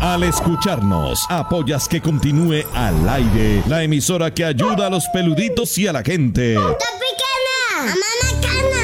Al escucharnos, apoyas que continúe al aire la emisora que ayuda a los peluditos y a la gente. ¡Topicana! ¡Mamá Cana!